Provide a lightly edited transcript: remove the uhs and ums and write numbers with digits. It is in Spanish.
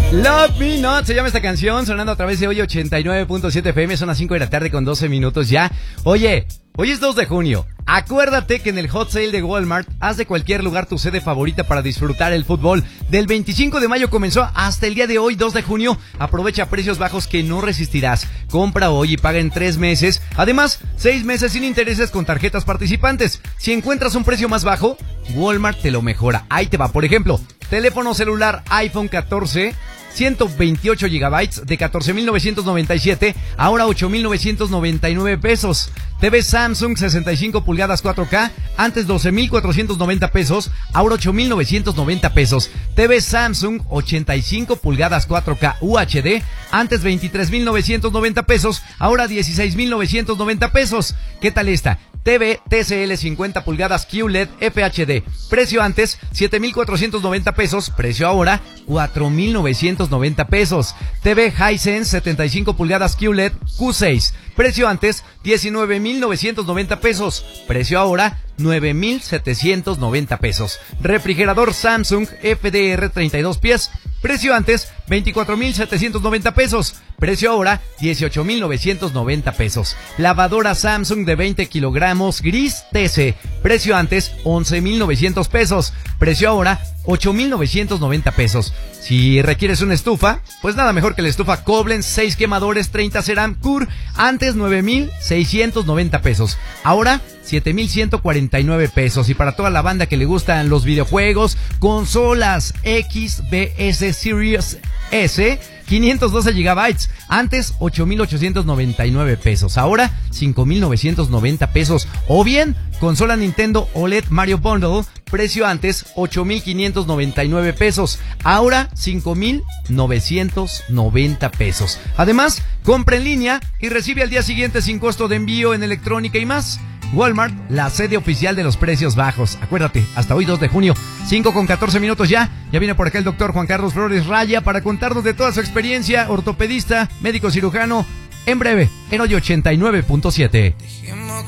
Love Me Not se llama esta canción, sonando a través de hoy 89.7 FM, son las 5 de la tarde con 12 minutos ya. Oye, hoy es 2 de junio. Acuérdate que en el Hot Sale de Walmart, haz de cualquier lugar tu sede favorita para disfrutar el fútbol. Del 25 de mayo comenzó hasta el día de hoy, 2 de junio. Aprovecha precios bajos que no resistirás. Compra hoy y paga en 3 meses. Además, 6 meses sin intereses con tarjetas participantes. Si encuentras un precio más bajo, Walmart te lo mejora. Ahí te va, por ejemplo, teléfono celular iPhone 14... 128 gigabytes de 14,997, ahora 8,999 pesos. TV Samsung 65 pulgadas 4K, antes 12,490 pesos, ahora 8,990 pesos. TV Samsung 85 pulgadas 4K UHD, antes 23,990 pesos, ahora 16,990 pesos. ¿Qué tal esta? TV TCL 50 pulgadas QLED FHD, precio antes 7,490 pesos, precio ahora 4,990 pesos. TV Hisense 75 pulgadas QLED Q6, precio antes 19,990 pesos, precio ahora 9,790 pesos. Refrigerador Samsung FDR 32 pies, precio antes 24,790 pesos, precio ahora 18,990 pesos. Lavadora Samsung de 20 kilogramos gris TC, precio antes 11,900 pesos, precio ahora 8,990 pesos. Si requieres una estufa, pues nada mejor que la estufa Koblenz 6 quemadores 30 Ceram Cur, antes 9,690 pesos, ahora 7,149 pesos. Y para toda la banda que le gustan los videojuegos, consolas XBS Series S, 512 gigabytes, antes 8,899 pesos, ahora 5,990 pesos. O bien, consola Nintendo OLED Mario Bundle, precio antes 8,599 pesos, ahora 5,990 pesos. Además, compra en línea y recibe al día siguiente sin costo de envío en electrónica y más. Walmart, la sede oficial de los precios bajos. Acuérdate, hasta hoy 2 de junio, 5 con 14 minutos ya. Ya viene por acá el doctor Juan Carlos Flores Raya para contarnos de toda su experiencia, ortopedista, médico cirujano, en breve, en hoy 89.7.